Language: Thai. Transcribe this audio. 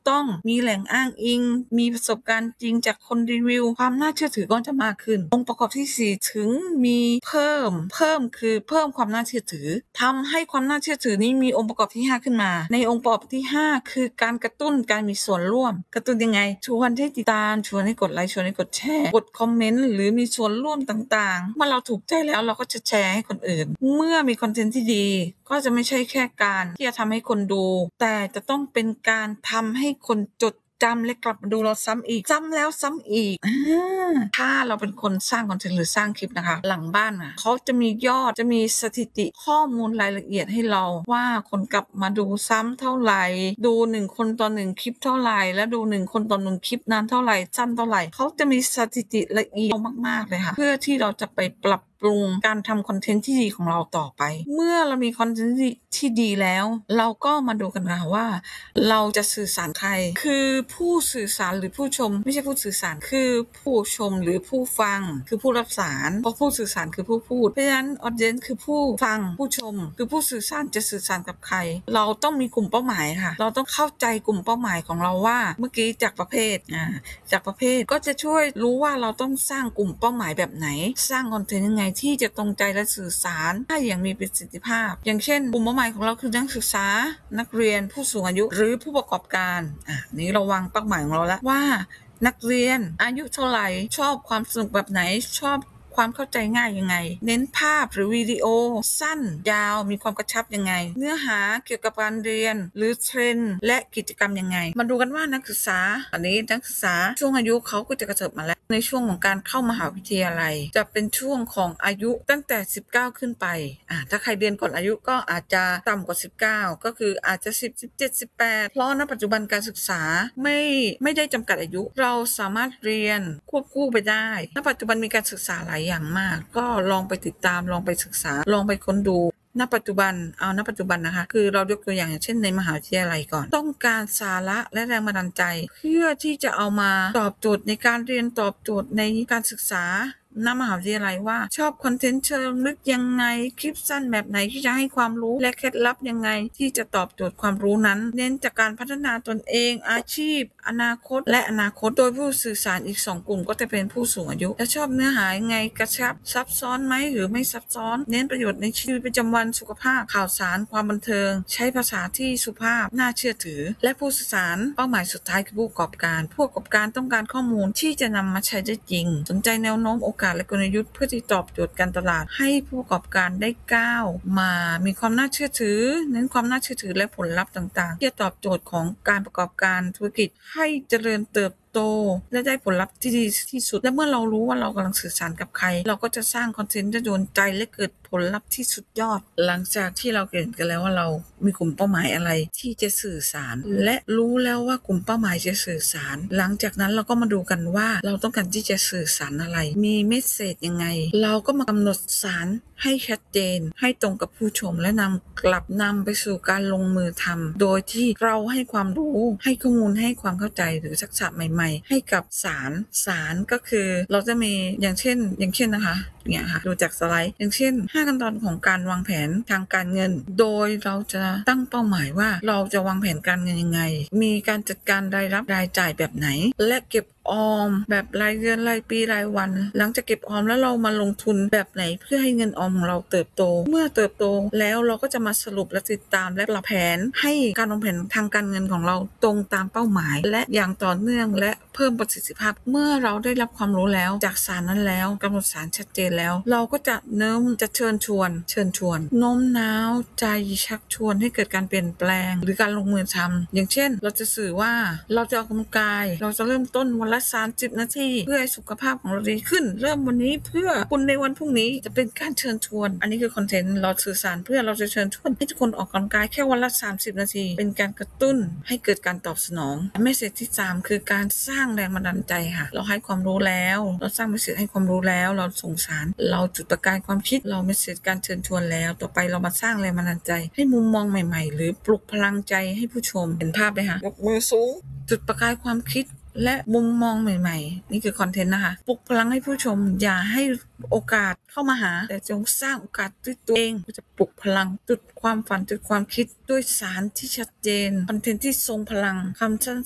ต้องมีแหล่งอ้างอิงมีประสบการณ์จริงจากคนรีวิวความน่าเชื่อถือก็จะมากขึ้นองค์ประกอบที่ 4ถึงมีเพิ่มคือเพิ่มความน่าเชื่อถือทำให้ความน่าเชื่อถือนี้มีองค์ประกอบที่ 5ขึ้นมาในองค์ประกอบที่ 5คือการกระตุ้นการมีส่วนร่วมกระตุ้นยังไงชวนให้ติดตามชวนให้กดไลค์ชวนให้กดแชร์กดคอมเมนต์หรือมีส่วนร่วมต่างๆเมื่อเราถูกใจแล้วเราก็จะแชร์ให้คนอื่นเมื่อมีคอนเทนต์ที่ดีก็จะไม่ใช่แค่การที่จะทำให้คนดูแต่จะต้องเป็นการทำให้คนจดจำและกลับมาดูเราซ้ำอีกซ้ำแล้วซ้ำอีกถ้าเราเป็นคนสร้างคอนเทนต์หรือสร้างคลิปนะคะหลังบ้านเขาจะมียอดจะมีสถิติข้อมูลรายละเอียดให้เราว่าคนกลับมาดูซ้ำเท่าไหร่ดู1คนต่อ1คลิปเท่าไหร่และดู1คนต่อ1คลิปนานเท่าไหร่สั้นเท่าไหร่เขาจะมีสถิติละเอียดมากๆเลยค่ะเพื่อที่เราจะไปปรับปรุงการทำคอนเทนต์ที่ดีของเราต่อไปเมื่อเรามีคอนเทนต์ที่ดีแล้วเราก็มาดูกันนะว่าเราจะสื่อสารใครคือผู้สื่อสารหรือผู้ชมไม่ใช่ผู้สื่อสารคือผู้ชมหรือผู้ฟังคือผู้รับสารเพราะผู้สื่อสารคือผู้พูดเพราะฉะนั้นออเดียนคือผู้ฟังผู้ชมคือผู้สื่อสารจะสื่อสารกับใครเราต้องมีกลุ่มเป้าหมายค่ะเราต้องเข้าใจกลุ่มเป้าหมายของเราว่าเมื่อกี้จากประเภทก็จะช่วยรู้ว่าเราต้องสร้างกลุ่มเป้าหมายแบบไหนสร้างคอนเทนต์ยังไงที่จะตรงใจและสื่อสารได้อย่างมีประสิทธิภาพอย่างเช่นกลุ่มเป้าหมายของเราคือนักศึกษานักเรียนผู้สูงอายุหรือผู้ประกอบการนี้เราวางเป้าหมายของเราแล้วว่านักเรียนอายุเท่าไหร่ชอบความสนุกแบบไหนชอบความเข้าใจง่ายยังไงเน้นภาพหรือวิดีโอสั้นยาวมีความกระชับยังไงเนื้อหาเกี่ยวกับการเรียนหรือเทรนด์และกิจกรรมยังไงมาดูกันว่านักศึกษาอันนี้นักศึกษาช่วงอายุเขาก็จะกระเถิบมาแล้วในช่วงของการเข้ามหาวิทยาลัยจะเป็นช่วงของอายุตั้งแต่19ขึ้นไปถ้าใครเรียนก่อนอายุก็อาจจะต่ำกว่า19ก็คืออาจจะ10 17 18เพราะณปัจจุบันการศึกษาไม่ได้จำกัดอายุเราสามารถเรียนควบคู่ไปได้ณปัจจุบันมีการศึกษาหลายอย่างมากก็ลองไปติดตามลองไปศึกษาลองไปค้นดูณปัจจุบันนะคะคือเรายกตัวอย่างเช่นในมหาวิทยาลัยก่อนต้องการสาระและแรงบันดาลใจเพื่อที่จะเอามาตอบโจทย์ในการเรียนตอบโจทย์ในการศึกษาณมหาวิทยาลัยว่าชอบคอนเทนต์เชิงลึกยังไงคลิปสั้นแบบไหนที่จะให้ความรู้และเคล็ดลับยังไงที่จะตอบโจทย์ความรู้นั้นเน้นจากการพัฒนาตนเองอาชีพอนาคตและอนาคตโดยผู้สื่อสารอีก2กลุ่มก็จะเป็นผู้สูงอายุและชอบเนื้อหายังไงกระชับซับซ้อนไหมหรือไม่ซับซ้อนเน้นประโยชน์ในชีวิตประจำวันสุขภาพข่าวสารความบันเทิงใช้ภาษาที่สุภาพน่าเชื่อถือและผู้สื่อสารเป้าหมายสุดท้ายคือผู้ประกอบการต้องการข้อมูลที่จะนำมาใช้ได้จริงสนใจแนวโน้มโอกาสและกลยุทธ์เพื่อที่ตอบโจทย์การตลาดให้ผู้ประกอบการได้ก้าวมามีความน่าเชื่อถือเน้นความน่าเชื่อถือและผลลัพธ์ต่างๆที่จะตอบโจทย์ของการประกอบการธุรกิจให้เจริญเติบโตและได้ผลลัพธ์ที่ดีที่สุดและเมื่อเรารู้ว่าเรากำลังสื่อสารกับใครเราก็จะสร้างคอนเทนต์ที่โดนใจและเกิดผลลัพธ์ที่สุดยอดหลังจากที่เราเห็นกันแล้วว่าเรามีกลุ่มเป้าหมายอะไรที่จะสื่อสารและรู้แล้วว่ากลุ่มเป้าหมายจะสื่อสารหลังจากนั้นเราก็มาดูกันว่าเราต้องการที่จะสื่อสารอะไรมีเมสเสจยังไงเราก็มากำหนดสารให้ชัดเจนให้ตรงกับผู้ชมและนำไปสู่การลงมือทำโดยที่เราให้ความรู้ให้ข้อมูลให้ความเข้าใจหรือทักษะใหม่ๆให้กับสารก็คือเราจะมีอย่างเช่นนะคะเนี่ยค่ะดูจากสไลด์อย่างเช่น5ขั้นตอนของการวางแผนทางการเงินโดยเราจะตั้งเป้าหมายว่าเราจะวางแผนการเงินยังไงมีการจัดการรายรับรายจ่ายแบบไหนและเก็บออมแบบรายเดือนรายปีรายวันหลังจากเก็บออมแล้วเรามาลงทุนแบบไหนเพื่อให้เงินออมของเราเติบโตเมื่อเติบโตแล้วเราก็จะมาสรุปและติดตามและปรับแผนให้การวางแผนทางการเงินของเราตรงตามเป้าหมายและอย่างต่อเนื่องและเพิ่มประสิทธิภาพเมื่อเราได้รับความรู้แล้วจากสารนั้นแล้วกำหนดสารชัดเจนแล้วเราก็จะเชิญชวนโน้มน้าวใจชักชวนให้เกิดการเปลี่ยนแปลงหรือการลงมือทำอย่างเช่นเราจะสื่อว่าเราจะออกกำลังกายเราจะเริ่มต้นวันละ30นาทีเพื่อให้สุขภาพของเราดีขึ้นเริ่มวันนี้เพื่อคุณในวันพรุ่งนี้จะเป็นการเชิญชวนอันนี้คือคอนเทนต์เราสื่อสารเพื่อเราจะเชิญชวนให้ทุกคนออกกำลังกายแค่วันละ30นาทีเป็นการกระตุ้นให้เกิดการตอบสนองเมสเสจที่3คือการสร้างแรงบันดาลใจค่ะเราให้ความรู้แล้วเราสร้างเมสเสจให้ความรู้แล้วเราส่งสารเราจุดประกายความคิดเราเมสเสจการเชิญชวนแล้วต่อไปเรามาสร้างแรงบันดาลใจให้มุมมองใหม่ๆหรือปลุกพลังใจให้ผู้ชมเห็นภาพไหมคะยกมือสูงจุดประกายความคิดและมุมมองใหม่ๆนี่คือคอนเทนต์นะคะปลุกพลังให้ผู้ชมอย่าให้โอกาสเข้ามาหาแต่จงสร้างโอกาสด้วยตัวเองจะปลุกพลังจุดความฝันจุดความคิดด้วยสารที่ชัดเจนคอนเทนต์ที่ทรงพลังคำสั้